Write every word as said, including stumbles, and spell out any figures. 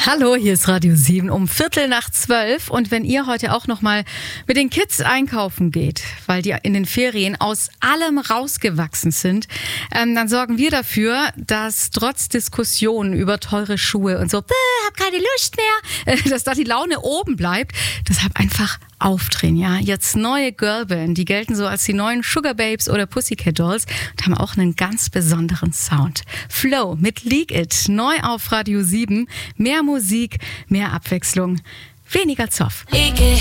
Hallo, hier ist Radio sieben um Viertel nach zwölf. Und wenn ihr heute auch nochmal mit den Kids einkaufen geht, weil die in den Ferien aus allem rausgewachsen sind, ähm, dann sorgen wir dafür, dass trotz Diskussionen über teure Schuhe und so, hab keine Lust mehr, äh, dass da die Laune oben bleibt. Deshalb einfach aufdrehen, ja. Jetzt neue Girlband, die gelten so als die neuen Sugar Babes oder Pussycat Dolls und haben auch einen ganz besonderen Sound. Flow mit Leak It, neu auf Radio sieben. Mehr Musik, mehr Abwechslung, weniger Zoff. Leak it,